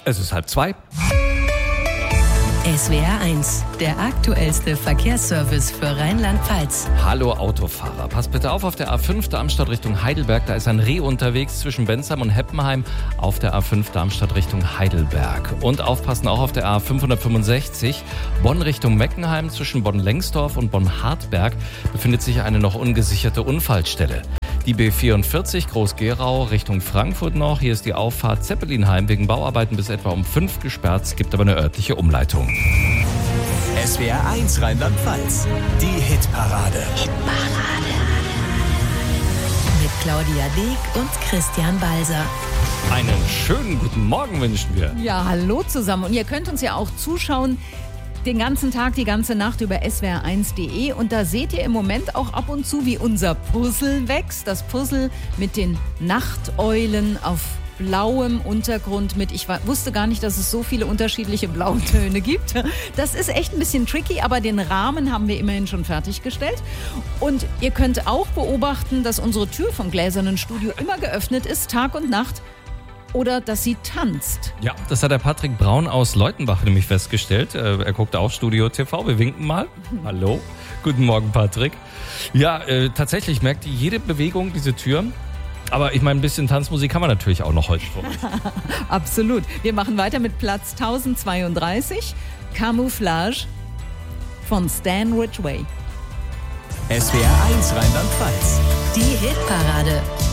Es ist 1:30. SWR 1, der aktuellste Verkehrsservice für Rheinland-Pfalz. Hallo Autofahrer, passt bitte auf der A5 Darmstadt Richtung Heidelberg. Da ist ein Reh unterwegs zwischen Bensheim und Heppenheim auf der A5 Darmstadt Richtung Heidelberg. Und aufpassen auch auf der A565 Bonn Richtung Meckenheim. Zwischen Bonn-Lengsdorf und Bonn-Hartberg befindet sich eine noch ungesicherte Unfallstelle. Die B44 Groß-Gerau Richtung Frankfurt noch. Hier ist die Auffahrt Zeppelinheim wegen Bauarbeiten bis etwa um 5 gesperrt. Es gibt aber eine örtliche Umleitung. SWR 1 Rheinland-Pfalz, die Hitparade. Mit Claudia Deek und Christian Balser. Einen schönen guten Morgen wünschen wir. Ja, hallo zusammen. Und ihr könnt uns ja auch zuschauen den ganzen Tag, die ganze Nacht über swr1.de. Und da seht ihr im Moment auch ab und zu, wie unser Puzzle wächst. Das Puzzle mit den Nachteulen auf blauem Untergrund mit, ich wusste gar nicht, dass es so viele unterschiedliche Blautöne gibt. Das ist echt ein bisschen tricky, aber den Rahmen haben wir immerhin schon fertiggestellt. Und ihr könnt auch beobachten, dass unsere Tür vom gläsernen Studio immer geöffnet ist, Tag und Nacht. Oder dass sie tanzt. Ja, das hat der Patrick Braun aus Leutenbach nämlich festgestellt. Er guckt auch Studio TV. Wir winken mal. Hallo. Guten Morgen, Patrick. Ja, tatsächlich merkt ihr jede Bewegung diese Tür. Aber ich meine, ein bisschen Tanzmusik kann man natürlich auch noch heute vor uns. Absolut. Wir machen weiter mit Platz 1032. Camouflage von Stan Ridgway. SWR 1 Rheinland-Pfalz. Die Hitparade.